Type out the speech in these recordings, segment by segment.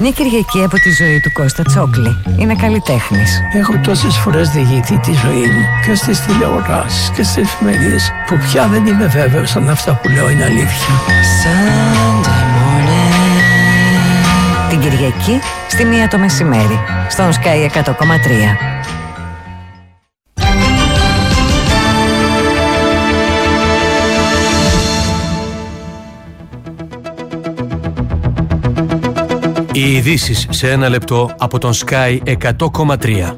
Μια Κυριακή από τη ζωή του Κώστα Τσόκλη. Είναι καλλιτέχνης. Έχω τόσες φορές διηγηθεί τη ζωή μου και στις τηλεοράσεις και στις εφημερίδες που πια δεν είμαι βέβαιος αν αυτά που λέω είναι αλήθεια. Την Κυριακή στη 1 το μεσημέρι στον Sky 100,3. Οι ειδήσεις σε 1 λεπτό από τον Sky 100,3.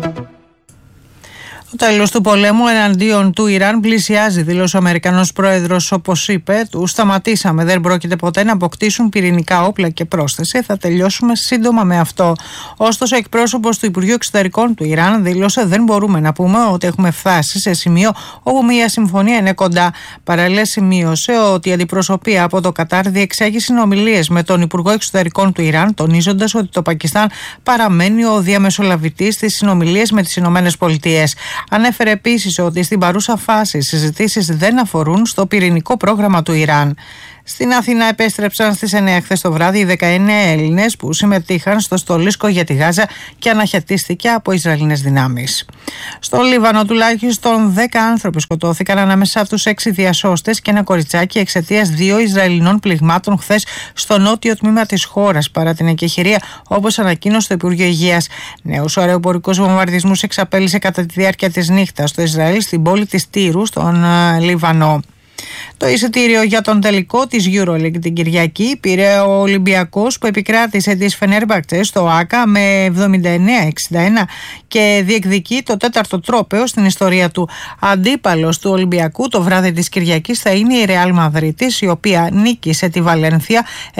Το τέλος του πολέμου εναντίον του Ιράν πλησιάζει, δήλωσε ο Αμερικανός πρόεδρος. Όπως είπε, του σταματήσαμε. Δεν πρόκειται ποτέ να αποκτήσουν πυρηνικά όπλα και πρόσθεσε. Θα τελειώσουμε σύντομα με αυτό. Ωστόσο, εκπρόσωπος του Υπουργείου Εξωτερικών του Ιράν δήλωσε: δεν μπορούμε να πούμε ότι έχουμε φτάσει σε σημείο όπου μια συμφωνία είναι κοντά. Παραλλήλα, σημείωσε ότι η αντιπροσωπεία από το Κατάρ διεξάγει συνομιλίες με τον Υπουργό Εξωτερικών του Ιράν, τονίζοντας ότι το Πακιστάν παραμένει ο διαμεσολαβητής στις συνομιλίες με τις ΗΠΑ. Ανέφερε επίσης ότι στην παρούσα φάση οι συζητήσεις δεν αφορούν στο πυρηνικό πρόγραμμα του Ιράν. Στην Αθήνα επέστρεψαν στις 9 χθες το βράδυ οι 19 Έλληνες που συμμετείχαν στο στολίσκο για τη Γάζα και αναχαιτίστηκε από Ισραηλινές δυνάμεις. Στο Λίβανο τουλάχιστον 10 άνθρωποι σκοτώθηκαν, ανάμεσά τους 6 διασώστες και ένα κοριτσάκι εξαιτίας 2 Ισραηλινών πληγμάτων χθες στο νότιο τμήμα της χώρας, παρά την εκεχηρία, όπως ανακοίνωσε το Υπουργείο Υγείας. Νέους αεροπορικούς βομβαρδισμούς εξαπέλυσε κατά τη διάρκεια της νύχτας στο Ισραήλ στην πόλη της Τύρου, στον Λίβανο. Το εισιτήριο για τον τελικό της EuroLeague την Κυριακή πήρε ο Ολυμπιακός, που επικράτησε της Φενέρμπαχτσε στο ΆΚΑ με 79-61 και διεκδικεί το 4ο τρόπαιο στην ιστορία του. Αντίπαλος του Ολυμπιακού το βράδυ της Κυριακής θα είναι η Ρεάλ Μαδρίτης, η οποία νίκησε τη Βαλένθια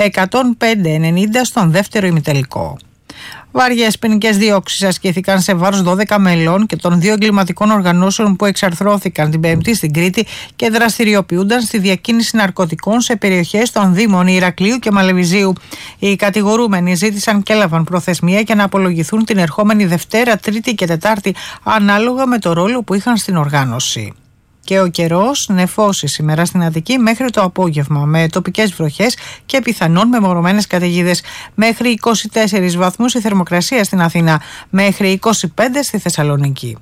105-90 στον δεύτερο ημιτελικό. Βαριές ποινικές διώξεις ασκήθηκαν σε βάρος 12 μελών και των 2 εγκληματικών οργανώσεων που εξαρθρώθηκαν την Πέμπτη στην Κρήτη και δραστηριοποιούνταν στη διακίνηση ναρκωτικών σε περιοχές των Δήμων Ηρακλείου και Μαλεβιζίου. Οι κατηγορούμενοι ζήτησαν και έλαβαν προθεσμία για να απολογηθούν την ερχόμενη Δευτέρα, Τρίτη και Τετάρτη, ανάλογα με το ρόλο που είχαν στην οργάνωση. Και ο καιρός νεφώσει σήμερα στην Αττική μέχρι το απόγευμα, με τοπικές βροχές και πιθανόν μεμονωμένες καταιγίδες. Μέχρι 24 βαθμούς η θερμοκρασία στην Αθήνα, μέχρι 25 στη Θεσσαλονίκη.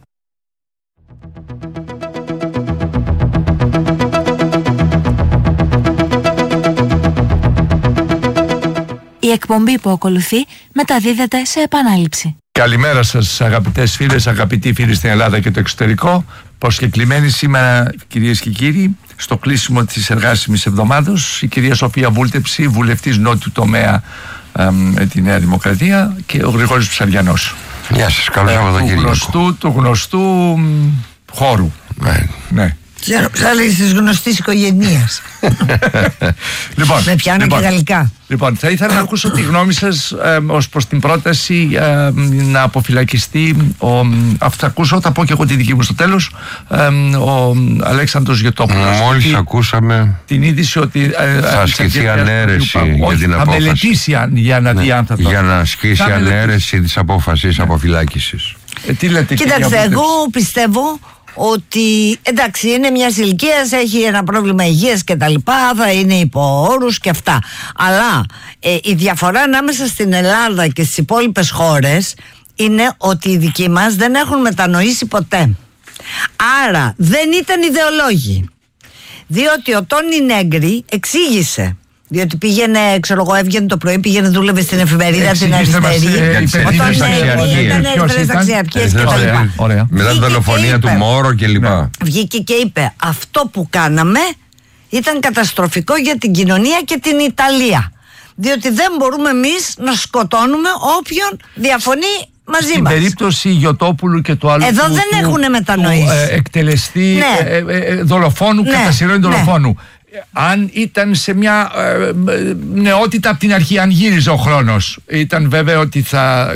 Η εκπομπή που ακολουθεί μεταδίδεται σε επανάληψη. Καλημέρα σας αγαπητές φίλες, αγαπητοί φίλοι στην Ελλάδα και το εξωτερικό. Προσκεκλημένοι σήμερα, κυρίες και κύριοι, στο κλείσιμο της εργάσιμης εβδομάδος, η κυρία Σοφία Βούλτεψη, βουλευτής νότιου τομέα με τη Νέα Δημοκρατία, και ο Γρηγόρης Ψαριανός. Γεια σας, καλώς ήρθατε. Του γνωστού χώρου. Ναι. Ψάλης της γνωστής οικογένειας. Με πιάνω και γαλλικά. Λοιπόν, θα ήθελα να ακούσω τη γνώμη σας ως προς την πρόταση να αποφυλακιστεί θα ακούσω, θα πω και εγώ τη δική μου στο τέλος, ο Αλέξανδρος Γιωτόπουλος. Μόλις ακούσαμε την είδηση ότι θα ασκηθεί ανέρεση για την απόφαση. Θα μελετήσει για να ασκήσει ανέρεση της απόφασης αποφυλάκησης. Τι λέτε? Κοίταξτε, εγώ πιστεύω ότι εντάξει, είναι μια ηλικία, έχει ένα πρόβλημα υγείας και τα λοιπά, θα είναι υπό όρους και αυτά. Αλλά η διαφορά ανάμεσα στην Ελλάδα και στις υπόλοιπες χώρες είναι ότι οι δικοί μας δεν έχουν μετανοήσει ποτέ. Άρα δεν ήταν ιδεολόγοι. Διότι ο Τόνι Νέγκρι εξήγησε. Διότι πήγαινε, ξέρω εγώ, έβγαινε το πρωί, πήγαινε, δούλευε στην εφημερίδα την αριστερή. Ήταν αριστερές αξιαρχίες και τα λοιπά. Μετά την δολοφονία του Μόρο και λοιπά. Βγήκε και είπε: αυτό που κάναμε ήταν καταστροφικό για την κοινωνία και την Ιταλία. Διότι δεν μπορούμε εμείς να σκοτώνουμε όποιον διαφωνεί μαζί μας. Στην περίπτωση Γιωτόπουλου και του άλλου. Εδώ δεν έχουν μετανοήσει. Εκτελεστή δολοφόνου, κατά σειρών δολοφόνου. Αν ήταν σε μια νεότητα από την αρχή, αν γύριζε ο χρόνος, ήταν βέβαιο ότι θα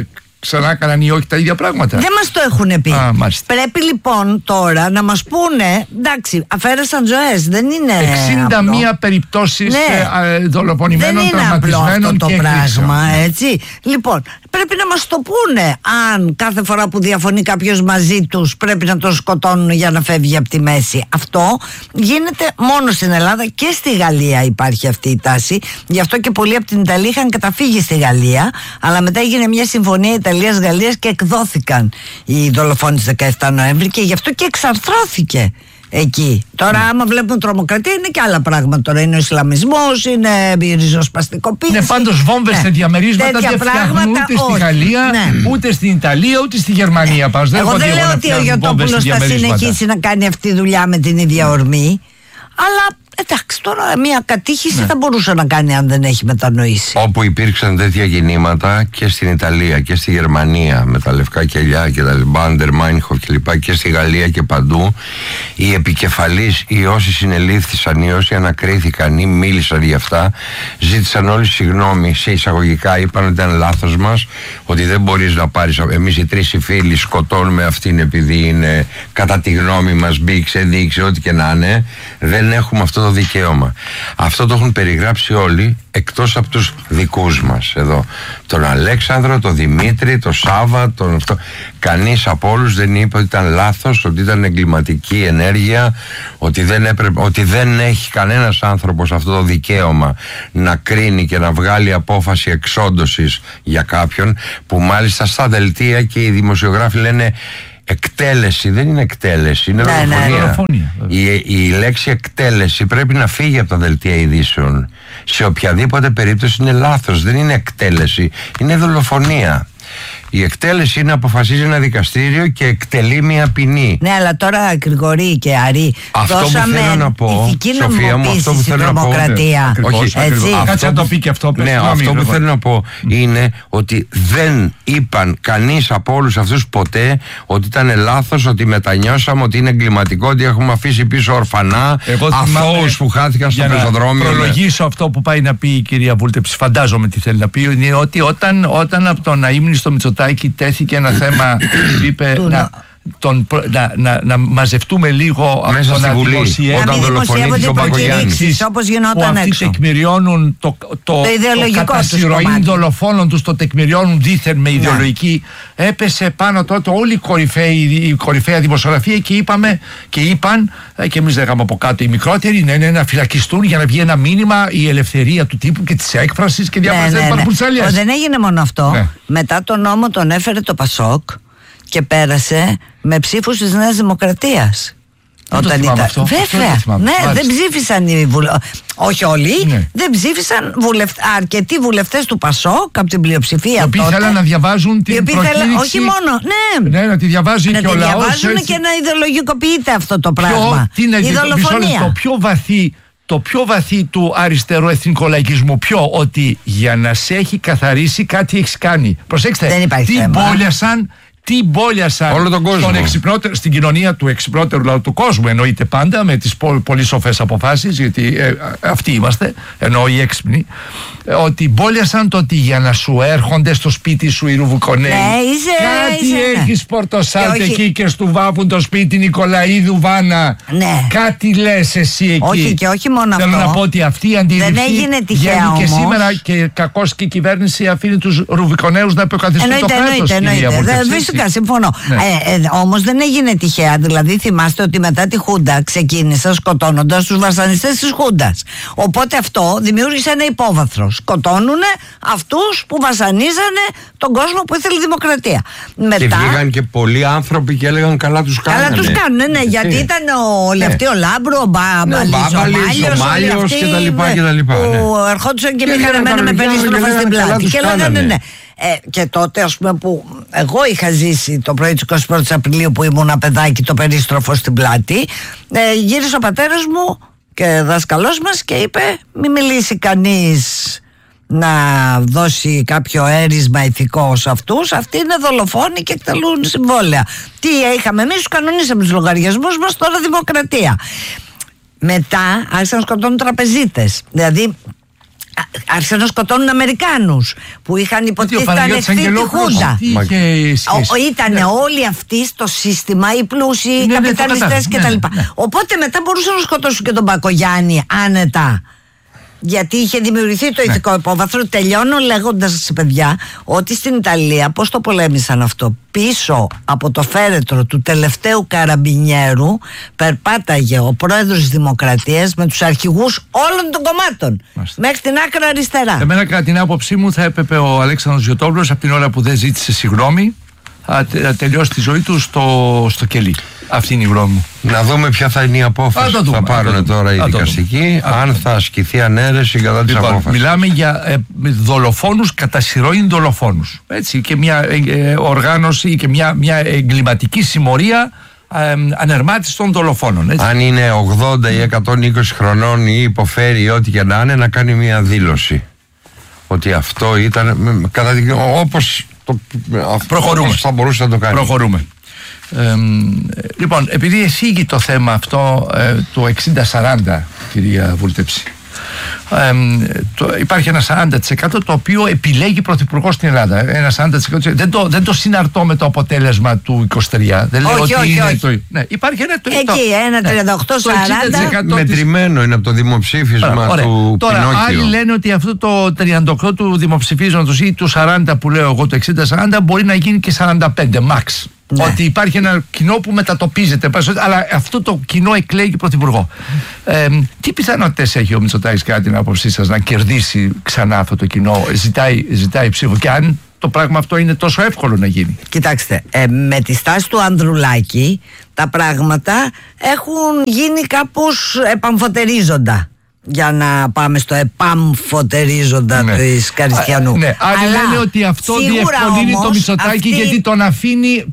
ξανά έκαναν ή όχι τα ίδια πράγματα? Δεν μας το έχουν πει. Πρέπει λοιπόν τώρα να μας πούνε, εντάξει, αφαίρεσαν ζωές, δεν είναι 61 περιπτώσεις δολοφονημένων, τραυματισμένων και δεν είναι απλό αυτό το πράγμα, εκρήξεων. έτσι. Λοιπόν, πρέπει να μας το πούνε αν κάθε φορά που διαφωνεί κάποιος μαζί τους πρέπει να τον σκοτώνουν για να φεύγει από τη μέση. Αυτό γίνεται μόνο στην Ελλάδα, και στη Γαλλία υπάρχει αυτή η τάση. Γι' αυτό και πολλοί από την Ιταλία είχαν καταφύγει στη Γαλλία, αλλά μετά έγινε μια συμφωνία Ιταλίας-Γαλλίας και εκδόθηκαν οι δολοφόνοι της 17 Νοέμβρη και γι' αυτό και εξαρθρώθηκε εκεί. Τώρα άμα βλέπουν τρομοκρατία είναι και άλλα πράγματα. Τώρα είναι ο Ισλαμισμός, είναι η ριζοσπαστικοποίηση. Ναι, πάντως βόμβες σε διαμερίσματα δεν φτιάχνουν ούτε στη Γαλλία, ούτε στην Ιταλία, ούτε στη Γερμανία. Εγώ δεν λέω ότι ο Γιωτόπουλος θα συνεχίσει να κάνει αυτή τη δουλειά με την ίδια ορμή, αλλά εντάξει, τώρα μια κατήχηση θα μπορούσε να κάνει αν δεν έχει μετανοήσει. Όπου υπήρξαν τέτοια κινήματα και στην Ιταλία και στη Γερμανία με τα λευκά κελιά και τα Μπάντερ, Μάινχοφ κλπ. Και στη Γαλλία και παντού, οι επικεφαλείς, οι όσοι συνελήφθησαν, οι όσοι ανακρίθηκαν ή μίλησαν για αυτά, ζήτησαν όλοι συγγνώμη σε εισαγωγικά, είπαν ότι ήταν λάθος μας, ότι δεν μπορείς να πάρεις. Εμείς οι τρεις οι φίλοι σκοτώνουμε αυτήν επειδή είναι κατά τη γνώμη μας, μπήξε, δείξε, ό,τι και να είναι. Δεν έχουμε αυτό το δικαίωμα. Αυτό το έχουν περιγράψει όλοι εκτός από τους δικούς μας εδώ. Τον Αλέξανδρο, τον Δημήτρη, τον Σάβα, τον αυτό. Κανείς από όλους δεν είπε ότι ήταν λάθος, ότι ήταν εγκληματική ενέργεια, ότι δεν έχει κανένας άνθρωπος αυτό το δικαίωμα να κρίνει και να βγάλει απόφαση εξόντωσης για κάποιον, που μάλιστα στα δελτία και οι δημοσιογράφοι λένε εκτέλεση. Δεν είναι εκτέλεση, είναι δολοφονία. Η λέξη εκτέλεση πρέπει να φύγει από τα δελτία ειδήσεων. Σε οποιαδήποτε περίπτωση είναι λάθος. Δεν είναι εκτέλεση, είναι δολοφονία. Η εκτέλεση είναι αποφασίζει ένα δικαστήριο και εκτελεί μια ποινή. Ναι, αλλά τώρα Γρηγορή και Αρή, δώσαμε ηθική νομιμοποίηση στην τρομοκρατία. Κάτσε να το πει και αυτό. Ναι, αυτό που θέλω να πω είναι ότι δεν είπαν κανείς από όλους αυτούς ποτέ ότι ήταν λάθος, ότι μετανιώσαμε, ότι είναι εγκληματικό, ότι έχουμε αφήσει πίσω ορφανά, αθώους που χάθηκαν στο πεζοδρόμιο. Να προλογίσω αυτό που πάει να πει η κυρία Βούλτεψη, φαντάζομαι τι θέλει να πει, είναι ότι όταν από τον αείμνηστο Μητσοτάκη τέθηκε ένα θέμα, είπε να μαζευτούμε λίγο μέσα στη Βουλή όταν δολοφονήθηκε ο Μπακογιάννης, όπως γινόταν έξω. Αυτοί τεκμηριώνουν το κατά συρροή δολοφόνων τους, το τεκμηριώνουν δήθεν με ιδεολογική. Έπεσε πάνω τότε όλη η κορυφαία δημοσιογραφία και είπαν, και εμείς λέγαμε από κάτω οι μικρότεροι, να φυλακιστούν για να βγει ένα μήνυμα, η ελευθερία του τύπου και της έκφρασης και διάφορες παραπουτσαλιές. Δεν έγινε μόνο αυτό. Μετά τον νόμο τον έφερε το Πασόκ και πέρασε με ψήφους της Νέας Δημοκρατίας. Όταν ήταν. Αυτό, βέβαια. Δεν ψήφισαν οι όχι όλοι, δεν ψήφισαν αρκετοί βουλευτές του Πασόκ από την πλειοψηφία. Οι οποίοι θέλαν να διαβάζουν την προκήρυξη. Όχι μόνο. Ναι, να τη διαβάζει και ο λαός. Να τη διαβάζουν και να ιδεολογικοποιείται αυτό το πράγμα. Η δολοφονία. Το πιο βαθύ του αριστερού εθνικολαϊκισμού, ότι για να σε έχει καθαρίσει κάτι έχεις κάνει. Προσέξτε, τι μπόλιασαν όλο τον κόσμο. Στην κοινωνία του εξυπνότερου λαού του κόσμου, εννοείται πάντα με τις πολύ σοφές αποφάσεις, γιατί αυτοί είμαστε, ενώ οι έξυπνοι, ότι μπόλιασαν το ότι για να σου έρχονται στο σπίτι σου οι Ρουβουκονέοι, κάτι έχεις Πορτοσάλτε εκεί και στου βάβουν το σπίτι Νικολαίδου Βάνα, κάτι λες εσύ εκεί. Όχι, και όχι μόνο αυτό. Θέλω να πω ότι αυτή η αντίληψη δεν έγινε τυχαία όμως. Και σήμερα και κακώς και η κυβέρνηση αφήνει τους Ρουβικονέους να υποκαθιστούν το κράτος. Φυσικά, συμφωνώ. Όμως δεν έγινε τυχαία. Δηλαδή, θυμάστε ότι μετά τη Χούντα ξεκίνησαν σκοτώνοντας τους βασανιστές της Χούντας. Οπότε αυτό δημιούργησε ένα υπόβαθρο. Σκοτώνουνε αυτούς που βασανίζανε τον κόσμο που ήθελε δημοκρατία. Και βγήκαν και πολλοί άνθρωποι και έλεγαν καλά τους κάνανε. Καλά τους κάνουν, ναι, γιατί ήταν ο Λευτή, ο Λάμπρο, ο Μπάμπαλης, ο Μάλιος και τα λοιπά. Που ερχόντουσαν και πήγαν εμένα με περίστροφα στην πλάτη. Και λέγανε ναι. Και τότε, ας πούμε, που εγώ είχα ζήσει το πρωί της 21ης Απριλίου που ήμουν ένα παιδάκι, το περίστροφο στην πλάτη, γύρισε ο πατέρας μου και δάσκαλός μας και είπε: μη μιλήσει κανείς να δώσει κάποιο έρισμα ηθικό σε αυτούς. Αυτοί είναι δολοφόνοι και εκτελούν συμβόλαια. Τι είχαμε εμείς, τους κανονίσαμε τους λογαριασμούς μας, τώρα δημοκρατία. Μετά άρχισαν να σκοτώνουν τραπεζίτες. Δηλαδή άρχισαν να σκοτώνουν Αμερικάνους που είχαν υποτίθεται ανεχθεί τη Χούντα. Ήταν όλοι αυτοί στο σύστημα, οι πλούσιοι, οι καπιταλιστές κτλ. Οπότε μετά μπορούσαν να σκοτώσουν και τον Μπακογιάννη άνετα. Γιατί είχε δημιουργηθεί το ηθικό υπόβαθρο. Τελειώνω λέγοντας, παιδιά, ότι στην Ιταλία πώς το πολέμησαν αυτό. Πίσω από το φέρετρο του τελευταίου καραμπινιέρου περπάταγε ο πρόεδρος της Δημοκρατίας με τους αρχηγούς όλων των κομμάτων. Μέχρι την άκρα αριστερά. Εμένα, κατά την άποψή μου, θα έπρεπε ο Αλέξανδρος Γιωτόπουλος από την ώρα που δεν ζήτησε συγγνώμη να τελειώσει τη ζωή του στο κελί. Αυτή είναι η γνώμη μου. Να δούμε ποια θα είναι η απόφαση που θα πάρουν τώρα οι δικαστικοί, αν θα ασκηθεί ανέρεση κατά της απόφασης. Μιλάμε για δολοφόνους, κατά σειρόιν δολοφόνους. Έτσι, και μια οργάνωση και μια εγκληματική συμμορία ανερμάτιση των δολοφόνων. Έτσι. Αν είναι 80 ή 120 χρονών ή υποφέρει ό,τι και να είναι, να κάνει μια δήλωση ότι αυτό ήταν όπως θα μπορούσε να το κάνει. Προχωρούμε. Λοιπόν, επειδή εσύγει το θέμα αυτό το 60-40, κυρία Βούλτεψη, υπάρχει ένα 40% το οποίο επιλέγει πρωθυπουργό στην Ελλάδα. Ένα 40% δεν το συναρτώ με το αποτέλεσμα του 23. Δεν λέω ότι είναι. Ναι, υπάρχει ένα 38-40%. Μετρημένο είναι από το δημοψήφισμα του Τώρα, Πινόκιο. άλλοι λένε ότι αυτό το 38 του δημοψηφίσματος ή του 40 που λέω εγώ, το 60-40, μπορεί να γίνει και 45 max. Ναι. Ότι υπάρχει ένα κοινό που μετατοπίζεται, αλλά αυτό το κοινό εκλέγει πρωθυπουργό. Τι πιθανότητες έχει ο Μητσοτάκης, κατά την άποψή σας, να κερδίσει ξανά αυτό το κοινό? Ζητάει ψήφο, και αν το πράγμα αυτό είναι τόσο εύκολο να γίνει? Κοιτάξτε, με τη στάση του Ανδρουλάκη τα πράγματα έχουν γίνει κάπως επαμφωτερίζοντα. Για να πάμε στο επαμφωτερίζοντα της Καριστιανού. Ναι, άλλοι λένε ότι αυτό διευκολύνει το Μητσοτάκη, γιατί τον αφήνει